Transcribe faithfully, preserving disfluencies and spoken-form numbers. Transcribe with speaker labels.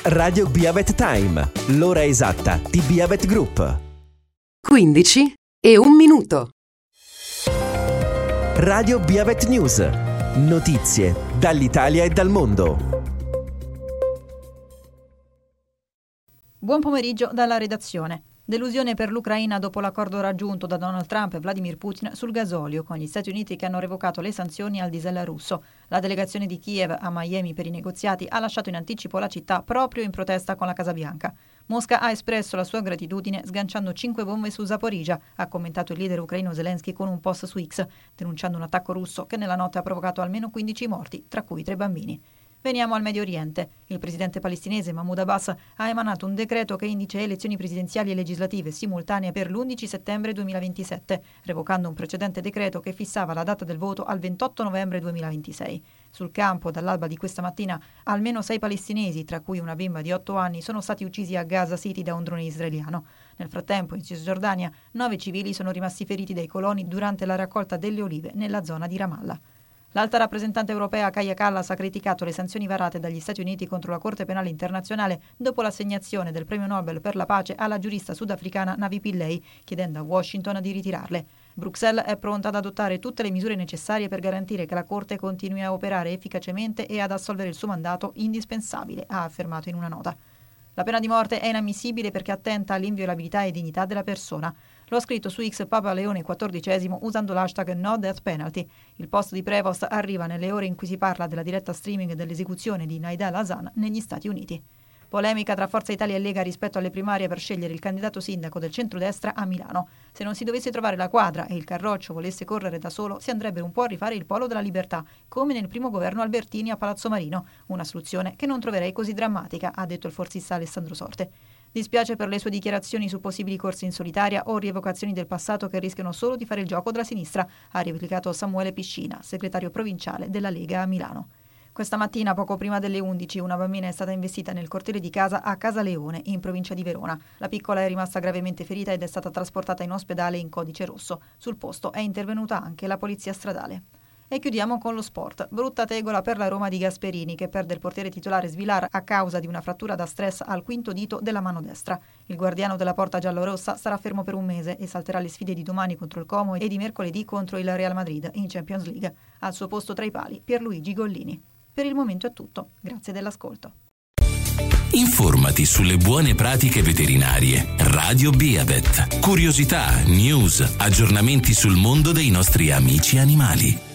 Speaker 1: Radio Beavet Time, l'ora esatta di Beavet Group.
Speaker 2: quindici e un minuto.
Speaker 1: Radio Beavet News. Notizie dall'Italia e dal mondo.
Speaker 3: Buon pomeriggio dalla redazione. Delusione per l'Ucraina dopo l'accordo raggiunto da Donald Trump e Vladimir Putin sul gasolio, con gli Stati Uniti che hanno revocato le sanzioni al diesel russo. La delegazione di Kiev a Miami per i negoziati ha lasciato in anticipo la città proprio in protesta con la Casa Bianca. Mosca ha espresso la sua gratitudine sganciando cinque bombe su Zaporizhzhia, ha commentato il leader ucraino Zelensky con un post su X, denunciando un attacco russo che nella notte ha provocato almeno quindici morti, tra cui tre bambini. Veniamo al Medio Oriente. Il presidente palestinese Mahmoud Abbas ha emanato un decreto che indice elezioni presidenziali e legislative simultanee per l'undici settembre duemilaventisette, revocando un precedente decreto che fissava la data del voto al ventotto novembre duemilaventisei. Sul campo, dall'alba di questa mattina, almeno sei palestinesi, tra cui una bimba di otto anni, sono stati uccisi a Gaza City da un drone israeliano. Nel frattempo, in Cisgiordania, nove civili sono rimasti feriti dai coloni durante la raccolta delle olive nella zona di Ramallah. L'alta rappresentante europea Kaja Kallas ha criticato le sanzioni varate dagli Stati Uniti contro la Corte Penale Internazionale dopo l'assegnazione del premio Nobel per la pace alla giurista sudafricana Navi Pillay, chiedendo a Washington di ritirarle. Bruxelles è pronta ad adottare tutte le misure necessarie per garantire che la Corte continui a operare efficacemente e ad assolvere il suo mandato indispensabile, ha affermato in una nota. La pena di morte è inammissibile perché attenta all'inviolabilità e dignità della persona. Lo ha scritto su X Papa Leone quattordicesimo usando l'hashtag No Death Penalty. Il post di Prevost arriva nelle ore in cui si parla della diretta streaming dell'esecuzione di Naidah Hassan negli Stati Uniti. Polemica tra Forza Italia e Lega rispetto alle primarie per scegliere il candidato sindaco del centrodestra a Milano. Se non si dovesse trovare la quadra e il Carroccio volesse correre da solo, si andrebbe un po' a rifare il Polo della Libertà, come nel primo governo Albertini a Palazzo Marino. Una soluzione che non troverei così drammatica, ha detto il forzista Alessandro Sorte. Dispiace per le sue dichiarazioni su possibili corsi in solitaria o rievocazioni del passato che rischiano solo di fare il gioco della sinistra, ha replicato Samuele Piscina, segretario provinciale della Lega a Milano. Questa mattina, poco prima delle undici, una bambina è stata investita nel cortile di casa a Casaleone, in provincia di Verona. La piccola è rimasta gravemente ferita ed è stata trasportata in ospedale in codice rosso. Sul posto è intervenuta anche la polizia stradale. E chiudiamo con lo sport. Brutta tegola per la Roma di Gasperini, che perde il portiere titolare Svilar a causa di una frattura da stress al quinto dito della mano destra. Il guardiano della porta giallorossa sarà fermo per un mese e salterà le sfide di domani contro il Como e di mercoledì contro il Real Madrid in Champions League. Al suo posto tra i pali Pierluigi Gollini. Per il momento è tutto. Grazie dell'ascolto.
Speaker 4: Informati sulle buone pratiche veterinarie. Radio Beavet. Curiosità, news, aggiornamenti sul mondo dei nostri amici animali.